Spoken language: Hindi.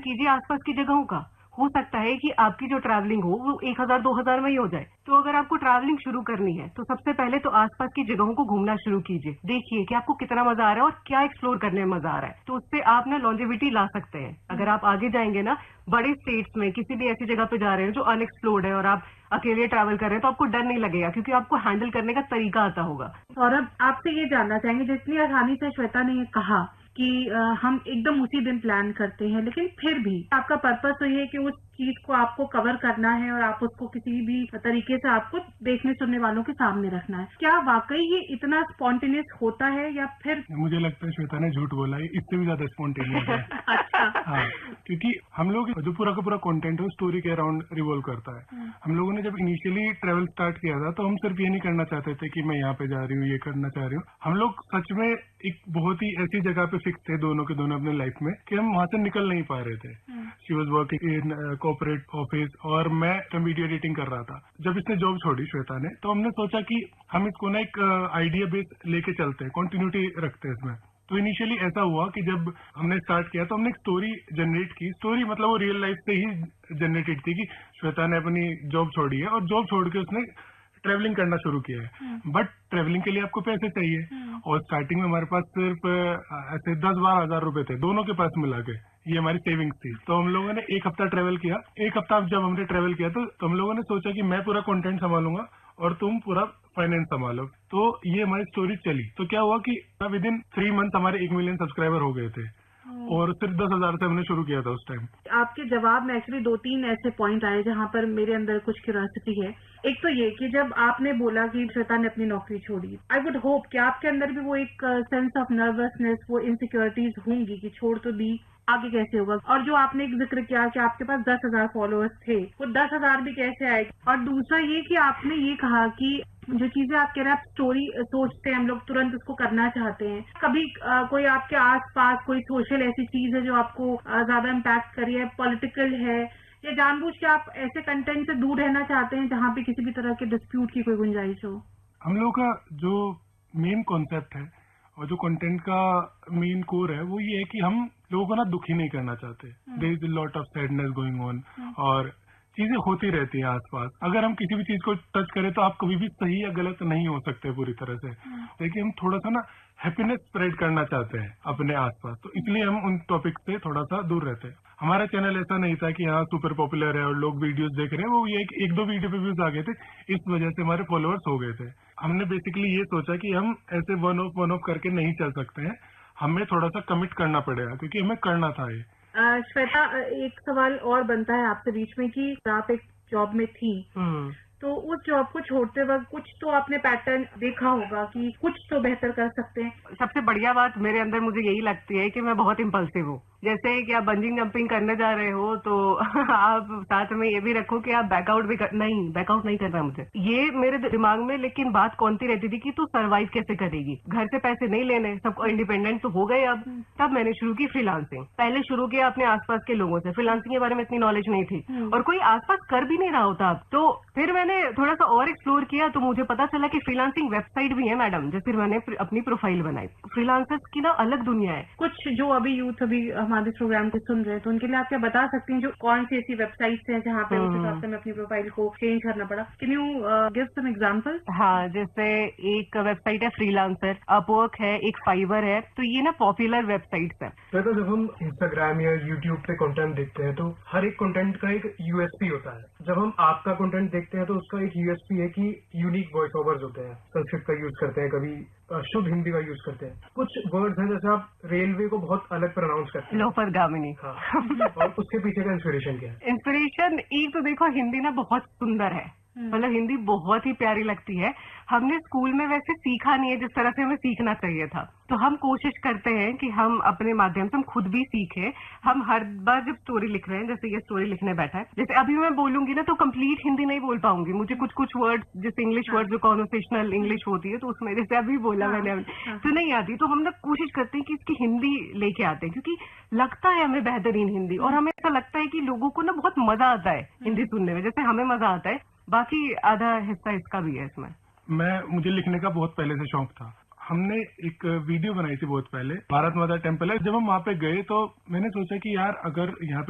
कीजिए आसपास की जगहों का। हो सकता है कि आपकी जो ट्रैवलिंग हो वो 1000-2000 में ही हो जाए। तो अगर आपको ट्रैवलिंग शुरू करनी है तो सबसे पहले तो आसपास की जगहों को घूमना शुरू कीजिए। देखिए कि आपको कितना मजा आ रहा है और क्या एक्सप्लोर करने में मजा आ रहा है। तो उससे आप ना लॉन्जेविटी ला सकते हैं। अगर आप आगे जाएंगे ना बड़े स्टेट्स में किसी भी ऐसी जगह पे जा रहे हैं जो अनएक्सप्लोर्ड है और आप अकेले ट्रैवल कर रहे हैं तो आपको डर नहीं लगेगा क्योंकि आपको हैंडल करने का तरीका आता होगा। सौरभ, आपसे ये जानना चाहेंगे, जितनी आसानी से श्वेता ने ये कहा कि हम एकदम उसी दिन प्लान करते हैं, लेकिन फिर भी आपका पर्पस तो ये है कि उस चीज को आपको कवर करना है और आप उसको किसी भी तरीके से आपको देखने सुनने वालों के सामने रखना है। क्या वाकई ये इतना स्पॉन्टेनियस होता है या फिर? मुझे लगता है श्वेता ने झूठ बोला है, इससे भी ज्यादा स्पॉन्टेनियस है। अच्छा। हाँ, क्योंकि हम लोग जो पूरा का पूरा कंटेंट है स्टोरी के अराउंड रिवॉल्व करता है। हम लोगों ने जब इनिशियली ट्रेवल स्टार्ट किया था तो हम सिर्फ ये नहीं करना चाहते थे कि मैं यहाँ पे जा रही हूँ, ये करना चाह रही हूँ। हम लोग सच में एक बहुत ही ऐसी जगह पे फिक्स थे दोनों के दोनों अपने लाइफ में कि हम वहां से निकल नहीं पा रहे थे। She was working in corporate office और मैं वीडियो एडिटिंग कर रहा था। जब इसने जॉब छोड़ी श्वेता ने तो हमने सोचा कि हम इसको ना एक आइडिया बेस लेके चलते हैं, कंटिन्यूटी रखते हैं इसमें। तो इनिशियली ऐसा हुआ कि जब हमने स्टार्ट किया तो हमने एक स्टोरी जनरेट की। स्टोरी मतलब वो रियल लाइफ से ही जनरेटेड थी कि श्वेता ने अपनी जॉब छोड़ी है और जॉब छोड़ के उसने ट्रेवलिंग करना शुरू किया है। बट ट्रेवलिंग के लिए आपको पैसे चाहिए और स्टार्टिंग में हमारे पास सिर्फ ऐसे 10-12 हजार रुपए थे दोनों के पास मिला के। ये हमारी सेविंग्स थी। तो हम लोगों ने एक हफ्ता ट्रेवल किया। एक हफ्ता जब हमने ट्रेवल किया तो हम लोगों ने सोचा कि मैं पूरा कंटेंट संभालूंगा और तुम पूरा फाइनेंस संभालो। तो ये हमारी स्टोरी चली। तो क्या हुआ कि विद इन 3 मंथ हमारे 1 मिलियन सब्सक्राइबर हो गए थे और सिर्फ 10,000 से हमने शुरू किया था उस टाइम। आपके जवाब में एक्चुअली 2-3 ऐसे पॉइंट आए जहाँ पर मेरे अंदर कुछ क्यूरियोसिटी है। एक तो ये कि जब आपने बोला कि श्वेता ने अपनी नौकरी छोड़ी, आई वुड होप कि आपके अंदर भी वो एक सेंस ऑफ नर्वसनेस, वो इनसिक्योरिटीज होंगी कि छोड़ तो दी, आगे कैसे होगा। और जो आपने एक जिक्र किया कि आपके पास 10,000 फॉलोअर्स थे, वो 10,000 भी कैसे आए। और दूसरा ये कि आपने ये कहा कि जो चीजें आप कह रहे हैं, आप स्टोरी सोचते हैं, हम लोग तुरंत उसको करना चाहते हैं। कभी कोई आपके आसपास कोई सोशल ऐसी चीज है जो आपको ज्यादा इम्पैक्ट करी है, पॉलिटिकल है, या जानबूझ के आप ऐसे कंटेंट से दूर रहना चाहते हैं जहाँ पे किसी भी तरह के डिस्प्यूट की कोई गुंजाइश हो? हम लोग का जो मेन कॉन्सेप्ट है और जो कंटेंट का मेन कोर है वो ये है कि हम लोगों को ना दुखी नहीं करना चाहते। There is a lot of sadness going on और चीजें होती रहती हैं आसपास। अगर हम किसी भी चीज को टच करें तो आप कभी भी सही या गलत नहीं हो सकते पूरी तरह से। लेकिन हम थोड़ा सा ना हैप्पीनेस स्प्रेड करना चाहते हैं अपने आसपास, तो इसलिए हम उन टॉपिक से थोड़ा सा दूर रहते हैं। हमारा चैनल ऐसा नहीं था कि हाँ सुपर पॉपुलर है और लोग वीडियोस देख रहे हैं, वो ये एक दो वीडियो पे व्यूज आ गए थे, इस वजह से हमारे फॉलोअर्स हो गए थे। हमने बेसिकली ये सोचा कि हम ऐसे वन ऑफ करके नहीं चल सकते हैं, हमें थोड़ा सा कमिट करना पड़ेगा क्योंकि हमें करना था ये। श्वेता, एक सवाल और बनता है आपसे बीच में कि आप एक जॉब में थी, तो उस जॉब को छोड़ते वक्त कुछ तो आपने पैटर्न देखा होगा कि कुछ तो बेहतर कर सकते हैं। सबसे बढ़िया बात मेरे अंदर मुझे यही लगती है कि मैं बहुत इम्पल्सिव हूँ। जैसे कि आप बंजिंग जंपिंग करने जा रहे हो तो आप साथ में ये भी रखो कि आप बैकआउट भी बैकआउट नहीं करना मुझे। ये मेरे दिमाग में लेकिन बात कौन सी रहती थी कि तू सर्वाइव कैसे करेगी, घर से पैसे नहीं लेने, सबको इंडिपेंडेंट तो हो गए अब। तब मैंने शुरू की फ्रीलांसिंग। पहले शुरू किया अपने आसपास के लोगों से। फ्रीलांसिंग के बारे में इतनी नॉलेज नहीं थी और कोई आसपास कर भी नहीं रहा होता अब। तो फिर मैंने थोड़ा सा और एक्सप्लोर किया तो मुझे पता चला कि फ्रीलांसिंग वेबसाइट भी है मैडम। जैसे मैंने अपनी प्रोफाइल बनाई। फ्रीलांसर्स की ना अलग दुनिया है। कुछ जो अभी यूथ अभी हमारे प्रोग्राम को सुन रहे हैं तो उनके लिए आप क्या बता सकती हैं जो कौन सी ऐसी वेबसाइट्स हैं जहाँ पे उस हिसाब से हमें अपनी प्रोफाइल को चेंज करना पड़ा? Can you give some example? हाँ, जैसे एक वेबसाइट है फ्रीलांसर, अपवर्क है, एक फाइवर है। तो ये ना पॉपुलर वेबसाइट्स है। तो जब हम इंस्टाग्राम या यूट्यूब पे कंटेंट देखते हैं तो हर एक कंटेंट का एक यूएसपी होता है। जब हम आपका कंटेंट देखते हैं तो उसका एक यूएसपी है कि यूनिक वॉइस ओवर्स होते हैं, संस्कृत का यूज करते हैं, कभी शुद्ध हिंदी का यूज करते हैं। कुछ वर्ड्स हैं जैसे आप रेलवे को बहुत अलग प्रोनाउंस करते हैं, लोफरगामिनी। हाँ। और उसके पीछे का इंस्पिरेशन क्या है? इंस्पिरेशन एक तो देखो, हिंदी ना बहुत सुंदर है, मतलब हिंदी बहुत ही प्यारी लगती है। हमने स्कूल में वैसे सीखा नहीं है जिस तरह से हमें सीखना चाहिए था। तो हम कोशिश करते हैं कि हम अपने माध्यम से हम खुद भी सीखें। हम हर बार जब स्टोरी लिख रहे हैं, जैसे ये स्टोरी लिखने बैठा है, जैसे अभी मैं बोलूंगी ना तो कंप्लीट हिंदी नहीं बोल पाऊंगी। मुझे कुछ कुछ वर्ड्स जैसे इंग्लिश वर्ड्स जो कॉन्वर्सेशनल इंग्लिश होती है तो उसमें जैसे अभी बोला मैंने तो नहीं आती। तो हम ना कोशिश करते हैं कि इसकी हिंदी लेके आते हैं क्योंकि लगता है हमें बेहतरीन हिंदी और हमें ऐसा लगता है कि लोगों को ना बहुत मजा आता है हिंदी सुनने में, जैसे हमें मजा आता है। बाकी आधा हिस्सा इसका भी है इसमें। मुझे लिखने का बहुत पहले से शौक था। हमने एक वीडियो बनाई थी बहुत पहले, भारत माता टेम्पल है। जब हम वहाँ पे गए तो मैंने सोचा कि यार अगर यहाँ पे